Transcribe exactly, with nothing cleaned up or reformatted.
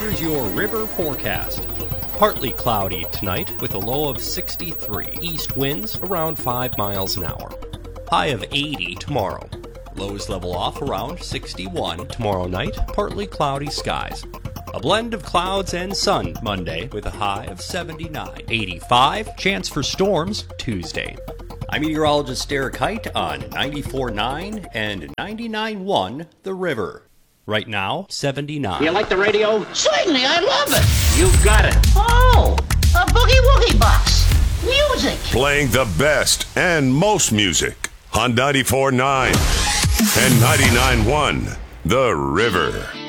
Here's your river forecast. Partly cloudy tonight with a low of sixty-three. East winds around five miles an hour. High of eighty tomorrow. Lows level off around sixty-one. Tomorrow night, partly cloudy skies. A blend of clouds and sun Monday with a high of seventy-nine. eighty-five, chance for storms Tuesday. I'm meteorologist Derek Height on ninety-four point nine and ninety-nine point one The River. Right now, seventy-nine. You like the radio? Certainly, I love it. You got it. Oh, a boogie woogie box. Music. Playing the best and most music on ninety-four point nine and ninety-nine point one The River.